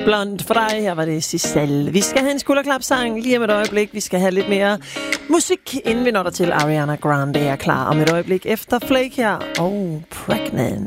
Blond for dig. Her var det Giselle. Vi skal have en skulderklapsang lige om et øjeblik. Vi skal have lidt mere musik, inden vi når der til. Ariana Grande er klar om et øjeblik efter Flake her. Pregnant.